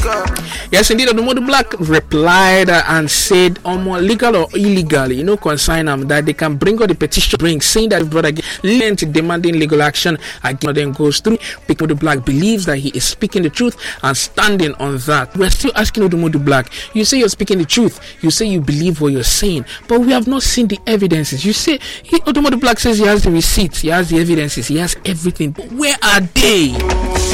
Yes, indeed. Odumodu Black replied and said, legal or illegal, concern them that they can bring all the petition, saying that brother lent demanding legal action again, then goes through. Odumodu Black believes that he is speaking the truth and standing on that. We're still asking Odumodu Black, you say you're speaking the truth, you say you believe what you're saying, but we have not seen the evidences. You say Odumodu Black says he has the receipts, he has the evidences, he has everything, but where are they?